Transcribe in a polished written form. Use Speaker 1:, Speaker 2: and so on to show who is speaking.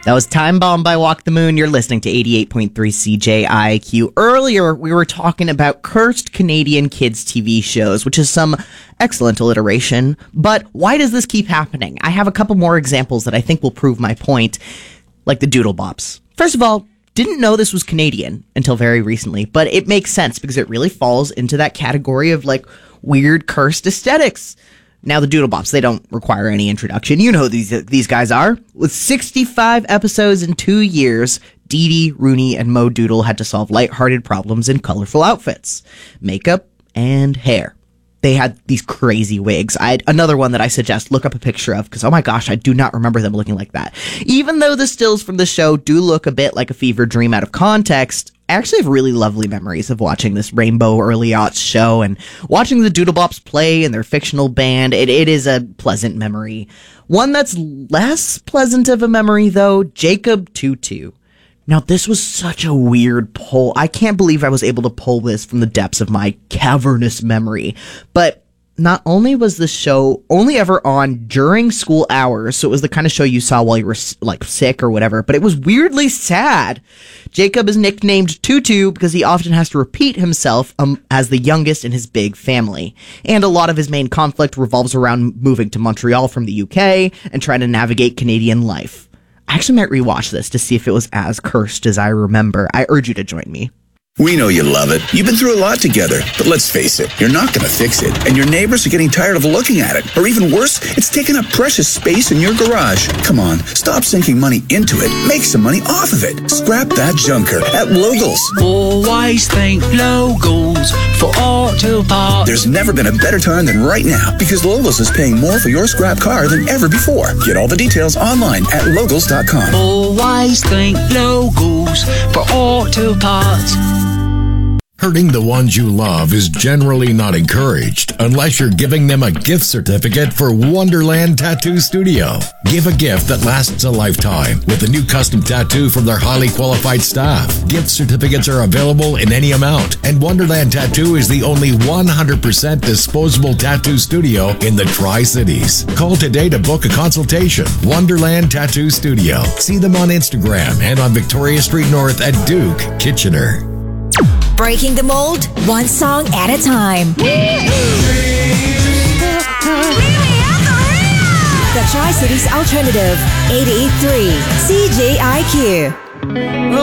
Speaker 1: That was Time Bomb by Walk the Moon. You're listening to 88.3 CJIQ. Earlier, we were talking about cursed Canadian kids' TV shows, which is some excellent alliteration. But why does this keep happening? I have a couple more examples that I think will prove my point, like the Doodle Bops. First of all, didn't know this was Canadian until very recently, but it makes sense because it really falls into that category of like weird cursed aesthetics. Now, the Doodle Bops, they don't require any introduction. You know who these guys are. With 65 episodes in 2 years, Dee Dee, Rooney, and Mo Doodle had to solve lighthearted problems in colorful outfits, makeup, and hair. They had these crazy wigs. Another one that I suggest look up a picture of, because, oh my gosh, I do not remember them looking like that. Even though the stills from the show do look a bit like a fever dream out of context, I actually have really lovely memories of watching this Rainbow Early Aughts show and watching the Doodle Bops play in their fictional band. It is a pleasant memory. One that's less pleasant of a memory, though, Jacob Tutu. Now, this was such a weird pull. I can't believe I was able to pull this from the depths of my cavernous memory. But not only was this show only ever on during school hours, so it was the kind of show you saw while you were like sick or whatever, but it was weirdly sad. Jacob is nicknamed Tutu because he often has to repeat himself as the youngest in his big family. And a lot of his main conflict revolves around moving to Montreal from the UK and trying to navigate Canadian life. I actually might rewatch this to see if it was as cursed as I remember. I urge you to join me.
Speaker 2: We know you love it. You've been through a lot together. But let's face it, you're not going to fix it. And your neighbors are getting tired of looking at it. Or even worse, it's taking up precious space in your garage. Come on, stop sinking money into it. Make some money off of it. Scrap that junker at Logos.
Speaker 3: Always think Logos for auto parts.
Speaker 2: There's never been a better time than right now because Logos is paying more for your scrap car than ever before. Get all the details online at Logos.com.
Speaker 3: Always think Logos for auto parts.
Speaker 4: Hurting the ones you love is generally not encouraged unless you're giving them a gift certificate for Wonderland Tattoo Studio. Give a gift that lasts a lifetime with a new custom tattoo from their highly qualified staff. Gift certificates are available in any amount, and Wonderland Tattoo is the only 100% disposable tattoo studio in the Tri-Cities. Call today to book a consultation. Wonderland Tattoo Studio. See them on Instagram and on Victoria Street North at Duke, Kitchener.
Speaker 5: Breaking the mold, one song at a time. The Tri-Cities Alternative, 88.3 CJIQ.